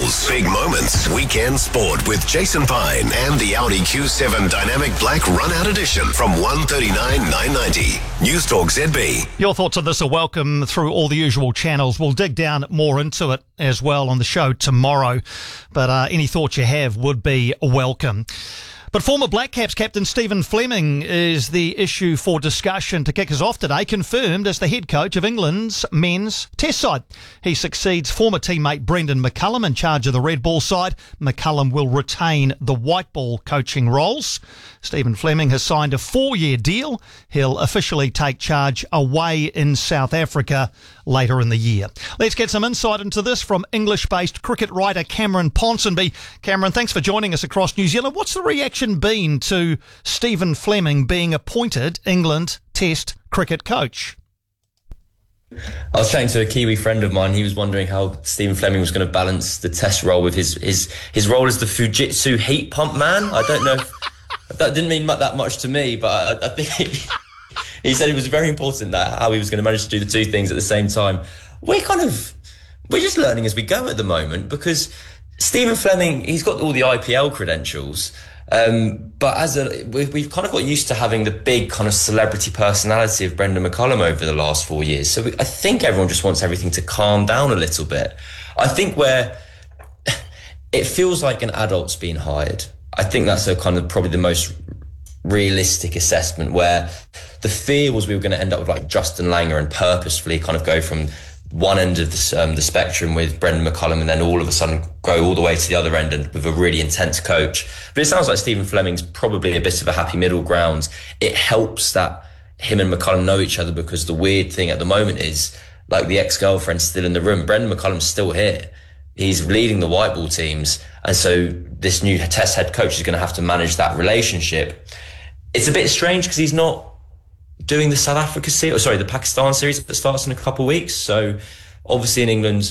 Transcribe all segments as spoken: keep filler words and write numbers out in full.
goals, big moments, weekend sport with Jason Pine and the Audi Q seven Dynamic Black Run-Out Edition from one thirty-nine nine ninety. News Talk Z B. Your thoughts on this are welcome through all the usual channels. We'll dig down more into it as well on the show tomorrow, but uh, any thoughts you have would be welcome. But former Black Caps captain Stephen Fleming is the issue for discussion to kick us off today, confirmed as the head coach of England's men's test side. He succeeds former teammate Brendon McCullum in charge of the red ball side. McCullum will retain the white ball coaching roles. Stephen Fleming has signed a four-year deal. He'll officially take charge away in South Africa later in the year. Let's get some insight into this from English-based cricket writer Cameron Ponsonby. Cameron, thanks for joining us across New Zealand. What's the reaction been to Stephen Fleming being appointed England Test cricket coach? I was chatting to a Kiwi friend of mine. He was wondering how Stephen Fleming was going to balance the test role with his his, his role as the Fujitsu heat pump man. I don't know if that didn't mean that much to me, but I, I think he, he said it was very important that how he was going to manage to do the two things at the same time. We're kind of we're just learning as we go at the moment, because Stephen Fleming, he's got all the I P L credentials. Um, but as a, we've, we've kind of got used to having the big kind of celebrity personality of Brendon McCullum over the last four years. So we, I think everyone just wants everything to calm down a little bit. I think where it feels like an adult's been hired. I think that's a kind of probably the most realistic assessment, where the fear was we were going to end up with like Justin Langer and purposefully kind of go from one end of the, um, the spectrum with Brendon McCullum and then all of a sudden go all the way to the other end and with a really intense coach. But it sounds like Stephen Fleming's probably a bit of a happy middle ground. It helps that him and McCullum know each other, because the weird thing at the moment is like the ex-girlfriend's still in the room. Brendon McCullum's still here. He's leading the white ball teams. And so this new test head coach is going to have to manage that relationship. It's a bit strange because he's not doing the South Africa series, or sorry, the Pakistan series that starts in a couple of weeks. So obviously in England,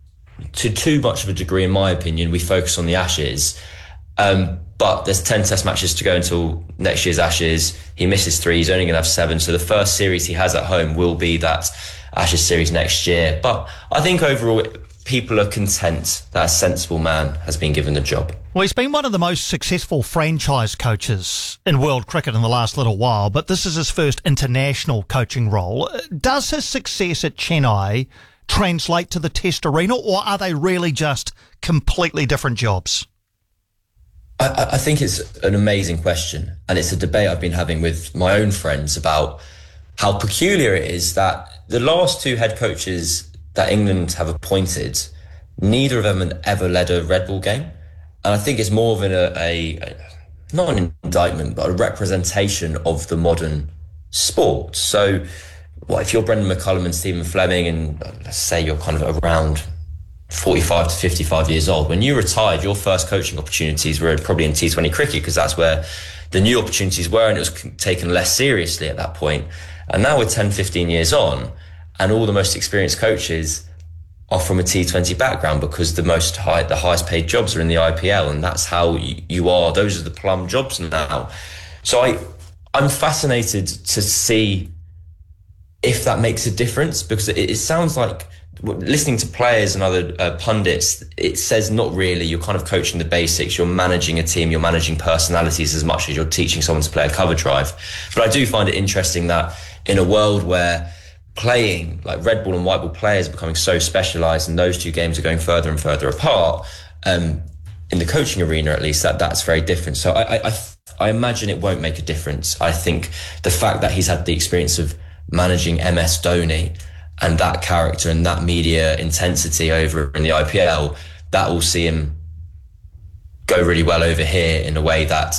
to too much of a degree, in my opinion, we focus on the Ashes. Um, but there's ten test matches to go until next year's Ashes. He misses three, he's only going to have seven. So the first series he has at home will be that Ashes series next year. But I think overall, people are content that a sensible man has been given the job. Well, he's been one of the most successful franchise coaches in world cricket in the last little while, but this is his first international coaching role. Does his success at Chennai translate to the Test arena, or are they really just completely different jobs? I, I think it's an amazing question, and it's a debate I've been having with my own friends about how peculiar it is that the last two head coaches that England have appointed, neither of them had ever led a red ball game. And I think it's more of an, a, a, not an indictment, but a representation of the modern sport. So, well, if you're Brendon McCullum and Stephen Fleming, and uh, let's say you're kind of around forty-five to fifty-five years old, when you retired, your first coaching opportunities were probably in T twenty cricket, because that's where the new opportunities were, and it was taken less seriously at that point. And now we're ten, fifteen years on, and all the most experienced coaches are from a T twenty background, because the most high, the highest paid jobs are in the I P L, and that's how you, you are. Those are the plum jobs now. So I, I'm fascinated to see if that makes a difference, because it, it sounds like, listening to players and other uh, pundits, it says not really. You're kind of coaching the basics. You're managing a team. You're managing personalities as much as you're teaching someone to play a cover drive. But I do find it interesting that in a world where playing like red ball and white ball players are becoming so specialised, and those two games are going further and further apart, um, in the coaching arena at least, that that's very different. So I, I, I imagine it won't make a difference. I think the fact that he's had the experience of managing M S Dhoni and that character and that media intensity over in the I P L, that will see him go really well over here in a way that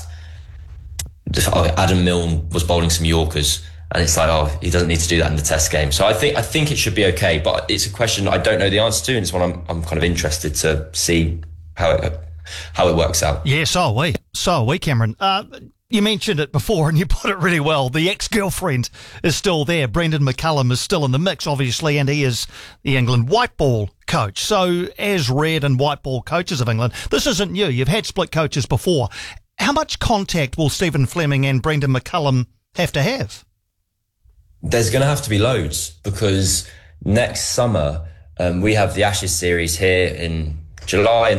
Adam Milne was bowling some Yorkers. And it's like, oh, he doesn't need to do that in the test game. So I think I think it should be okay, but it's a question I don't know the answer to, and it's one I'm I'm kind of interested to see how it how it works out. Yeah, so are we. So are we, Cameron. Uh, you mentioned it before, and you put it really well. The ex-girlfriend is still there. Brendon McCullum is still in the mix, obviously, and he is the England white ball coach. So as red and white ball coaches of England, this isn't new. You've had split coaches before. How much contact will Stephen Fleming and Brendon McCullum have to have? There's going to have to be loads, because next summer um, we have the Ashes series here in July.